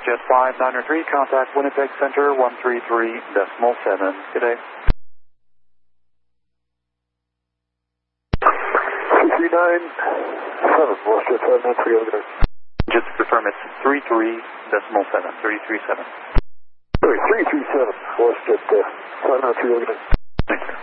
WestJet 5903, contact Winnipeg Center 133.7. Good day. 339.7, WestJet 593, over there. Just confirm it's 33.7, 337. Sorry, 337, WestJet 593, over there. Thank you.